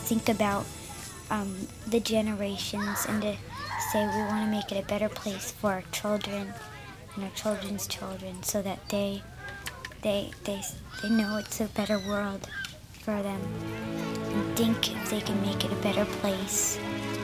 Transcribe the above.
think about the generations and to say we want to make it a better place for our children and our children's children, so that they they they know it's a better world for them and think if they can make it a better place.